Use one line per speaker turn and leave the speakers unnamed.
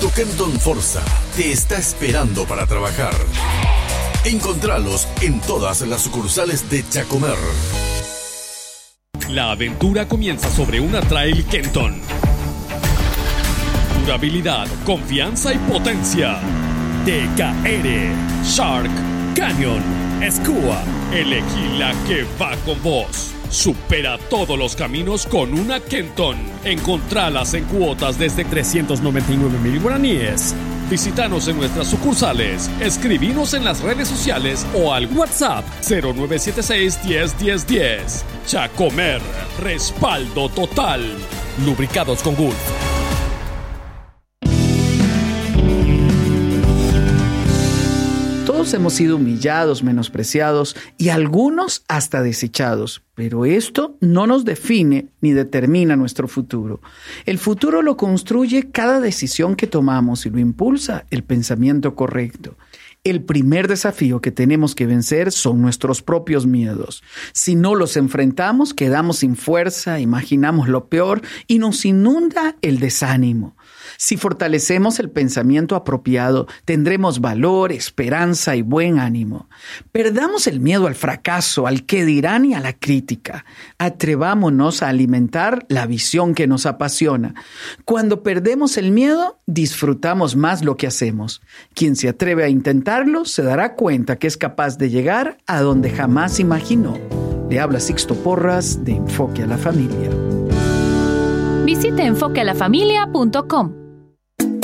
Auto Kenton Forza te está esperando para trabajar. Encontralos en todas las sucursales de Chacomer.
La aventura comienza sobre una Trail Kenton. Durabilidad, confianza y potencia. TKR, Shark, Canyon, Skua. Elegí la que va con vos. Supera todos los caminos con una Kenton. Encontralas en cuotas desde 399,000 guaraníes. Visítanos en nuestras sucursales, escribinos en las redes sociales o al WhatsApp 0976 10 10 10. Chacomer, respaldo total. Lubricados con Gulf.
Todos hemos sido humillados, menospreciados y algunos hasta desechados, pero esto no nos define ni determina nuestro futuro. El futuro lo construye cada decisión que tomamos y lo impulsa el pensamiento correcto. El primer desafío que tenemos que vencer son nuestros propios miedos. Si no los enfrentamos, quedamos sin fuerza, imaginamos lo peor y nos inunda el desánimo. Si fortalecemos el pensamiento apropiado, tendremos valor, esperanza y buen ánimo. Perdamos el miedo al fracaso, al qué dirán y a la crítica. Atrevámonos a alimentar la visión que nos apasiona. Cuando perdemos el miedo, disfrutamos más lo que hacemos. Quien se atreve a intentarlo se dará cuenta que es capaz de llegar a donde jamás imaginó. Le habla Sixto Porras de Enfoque a la Familia.
Visite enfoquealafamilia.com.